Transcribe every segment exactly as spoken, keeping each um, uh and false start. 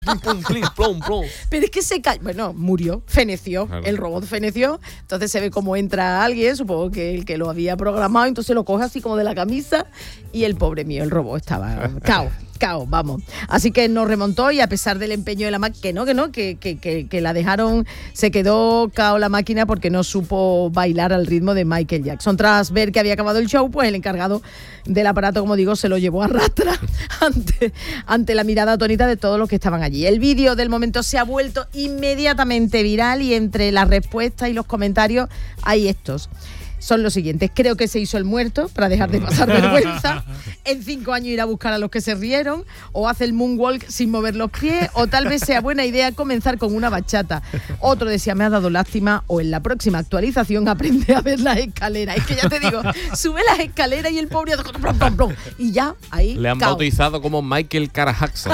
pum, plim, plom, plom. Pero es que se cayó, bueno, murió, feneció, claro. El robot feneció, entonces se ve como entra alguien, supongo que el que lo había programado, entonces lo coge así como de la camisa y el pobre mío, el robot estaba cao. Cao, vamos. Así que nos remontó y a pesar del empeño de la máquina, que no, que no, que, que, que, que la dejaron, se quedó cao la máquina porque no supo bailar al ritmo de Michael Jackson. Tras ver que había acabado el show, pues el encargado del aparato, como digo, se lo llevó a rastra ante, ante la mirada atónita de todos los que estaban allí. El vídeo del momento se ha vuelto inmediatamente viral y entre las respuestas y los comentarios hay estos. Son los siguientes: creo que se hizo el muerto para dejar de pasar vergüenza, en cinco años ir a buscar a los que se rieron, o hace el moonwalk sin mover los pies, o tal vez sea buena idea comenzar con una bachata. Otro decía, me ha dado lástima, o en la próxima actualización aprende a ver las escaleras. Es que ya te digo, sube las escaleras y el pobre y ya, ahí le han cao. Bautizado como Michael Cara Jackson.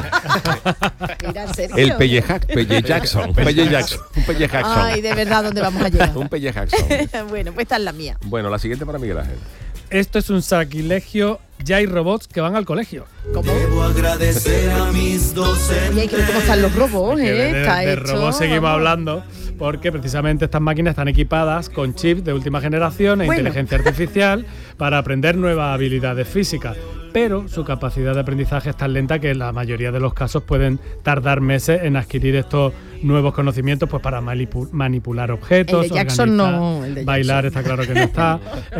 Mira, Sergio. El Pelle Jackson. Pelle Jackson. Un Pelle Jackson. Ay, de verdad, ¿dónde vamos a llegar? Un Pelle Jackson. Bueno, pues esta es la mía. Bueno, la siguiente para Miguel Ángel. Esto es un sacrilegio. Ya hay robots que van al colegio. ¿Cómo? Debo agradecer a mis docentes. Y hay que ver cómo están los robots, ¿eh? De, Está de hecho, robots seguimos vamos. hablando, porque precisamente estas máquinas están equipadas con chips de última generación e bueno. inteligencia artificial para aprender nuevas habilidades físicas. Pero su capacidad de aprendizaje es tan lenta que en la mayoría de los casos pueden tardar meses en adquirir estos nuevos conocimientos, pues para manipu- manipular objetos, el de Jackson no, el de bailar, Jackson. está claro que no está,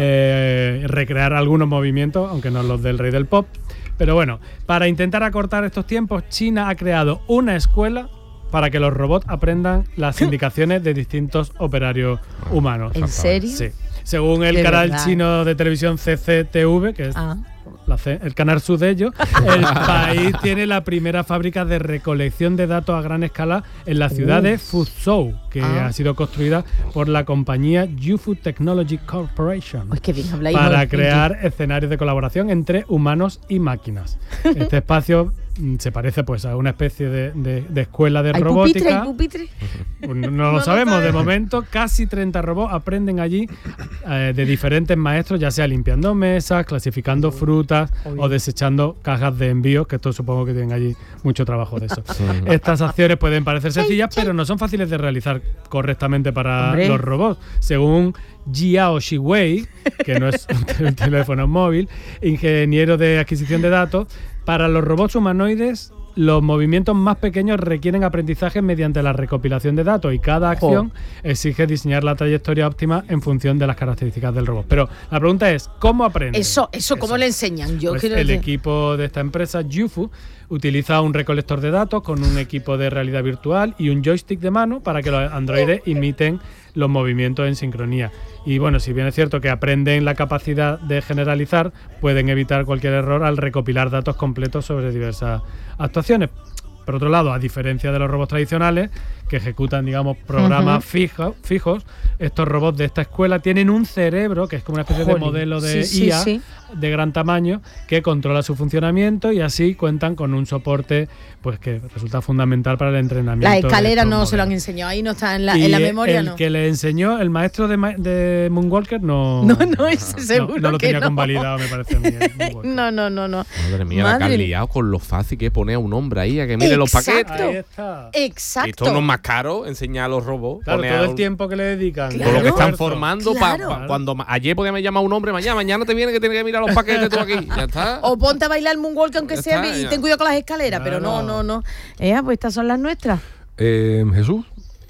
eh, recrear algunos movimientos, aunque no los del rey del pop. Pero bueno, para intentar acortar estos tiempos, China ha creado una escuela para que los robots aprendan las indicaciones de distintos operarios humanos. ¿En serio? Sí. Según el De canal verdad. chino de televisión C C T V, que es Ah. la C- el canal sur de ellos, el país tiene la primera fábrica de recolección de datos a gran escala en la ciudad de Fuzhou, que Ah. ha sido construida por la compañía Youfu Technology Corporation. Pues qué bien habláis. Para ¿no? crear escenarios de colaboración entre humanos y máquinas. Este espacio mm, se parece pues a una especie de, de- de escuela de ¿Hay robótica. pupitre? ¿Hay pupitre? Pues no, no No lo lo sabemos. De sabemos. momento, casi treinta robots aprenden allí eh, de diferentes maestros, ya sea limpiando mesas, clasificando frutas Uy. o desechando cajas de envíos, que esto supongo que tienen allí mucho trabajo de eso. Estas acciones pueden parecer sencillas, pero no son fáciles de realizar correctamente para Hombre. los robots. Según Jiao Shiwei, que no es un teléfono móvil, ingeniero de adquisición de datos, para los robots humanoides los movimientos más pequeños requieren aprendizaje mediante la recopilación de datos y cada acción exige diseñar la trayectoria óptima en función de las características del robot. Pero la pregunta es, ¿cómo aprenden? Eso, eso, ¿cómo Eso. le enseñan? Yo Pues quiero el decir- equipo de esta empresa, Youfu, utiliza un recolector de datos con un equipo de realidad virtual y un joystick de mano para que los androides imiten los movimientos en sincronía. Y bueno, si bien es cierto que aprenden la capacidad de generalizar, pueden evitar cualquier error al recopilar datos completos sobre diversas actuaciones. Por otro lado, a diferencia de los robots tradicionales, que ejecutan, digamos, programas Ujú. fijo- fijos, estos robots de esta escuela tienen un cerebro, que es como una especie Jolín. de modelo de Sí, sí, I A sí. de gran tamaño, que controla su funcionamiento y así cuentan con un soporte pues que resulta fundamental para el entrenamiento. Las de escaleras estos no se lo han modelos. enseñado, ahí no está en la, Y en la memoria, el no. que le enseñó, el maestro de, ma- de Moonwalker, no... No, no, ese seguro no, no lo que tenía no. convalidado, me parece a mí. el Moonwalker. No, no, no, no. Madre mía, la que han Madre- liado con lo fácil que es poner a un hombre ahí a que mire los Exacto. paquetes. Ahí está. Exacto. Y esto no es más caro enseñar a los robots. Claro, poner todo a el un- tiempo que le dedican. Por lo que Claro. están formando para Claro. cuando ma- ayer podíamos llamar a un hombre, mañana, mañana te viene que tienes que mirar los paquetes tú aquí. Ya está. O ponte a bailar moonwalk aunque Ya sea está, y ya. ten cuidado con las escaleras, pero no, Claro. no, no. Eh, pues estas son las nuestras. Eh, Jesús.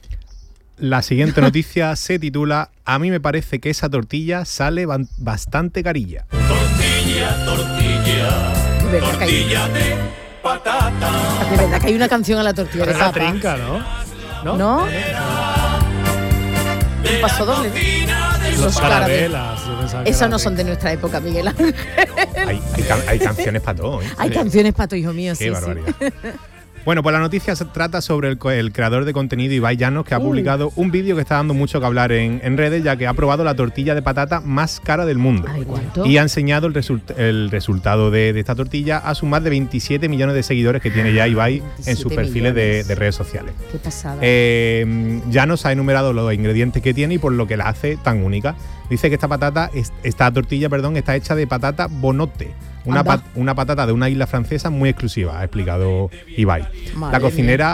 La siguiente noticia se titula A mí me parece que esa tortilla sale ban- bastante carilla. De verdad, que hay, de verdad que hay una canción a la tortilla de Es la papa. trinca, ¿no? ¿No? ¿No? Un paso doble. Los Los carabelas. carabelas. yo pensaba que Esas era no la son de trinca. nuestra época, Miguel Ángel. Hay, hay can- hay canciones para todo, ¿eh? Hay canciones para tu hijo mío, Qué sí, barbaridad. sí. Bueno, pues la noticia se trata sobre el, co- el creador de contenido Ibai Llanos, que ha Uh. publicado un vídeo que está dando mucho que hablar en, en redes, ya que ha probado la tortilla de patata más cara del mundo. Ay, ¿cuánto? Y ha enseñado el, result- el resultado de, de esta tortilla a sus más de veintisiete millones de seguidores que tiene ya Ibai en sus veintisiete perfiles de, millones. de redes sociales. Qué pasada. Eh, Llanos ha enumerado los ingredientes que tiene y por lo que la hace tan única. Dice que esta patata, es- esta tortilla, perdón, está hecha de patata bonote. Una, Anda. pat- una patata de una isla francesa muy exclusiva, ha explicado Ibai. Madre La cocinera